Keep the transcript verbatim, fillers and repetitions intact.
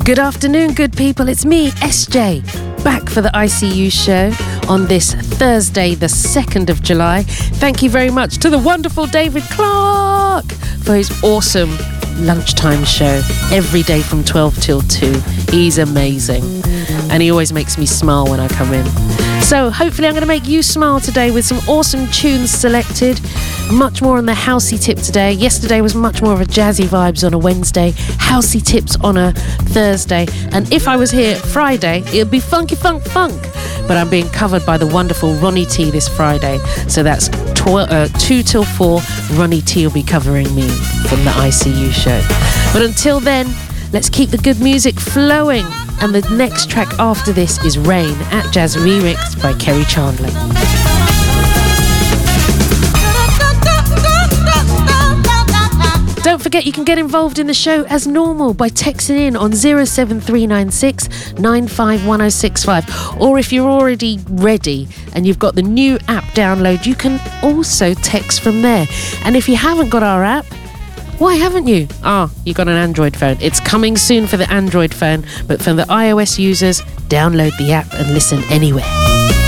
Good afternoon, good people. It's me, S J, back for the I C U show on this Thursday, the second of July. Thank you very much to the wonderful David Clark for his awesome lunchtime show every day from twelve till two. He's amazing. And he always makes me smile when I come in. So hopefully I'm going to make you smile today with some awesome tunes selected. Much more on the housey tip today. Yesterday was much more of a jazzy vibes on a Wednesday. Housey tips on a Thursday. And if I was here Friday, it would be funky funk funk. But I'm being covered by the wonderful Ronnie T this Friday. So that's tw- uh, two till four. Ronnie T will be covering me from the I C U show. But until then, let's keep the good music flowing. And the next track after this is Rain at Jazz Remix by Kerry Chandler. Don't forget you can get involved in the show as normal by texting in on zero seven three nine six nine five one zero six five. Or if you're already ready and you've got the new app download, you can also text from there. And if you haven't got our app, why haven't you? Ah, oh, you got an Android phone. It's coming soon for the Android phone, but for the iOS users, download the app and listen anywhere.